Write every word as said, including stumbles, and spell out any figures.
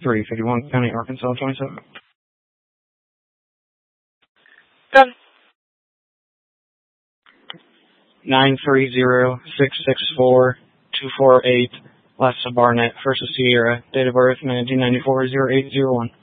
three fifty-one County, Arkansas, twenty-seven. Done. nine three zero six six four two four eight. Last Barnett, First of Sierra. Date of birth nineteen ninety-four, zero eight zero one.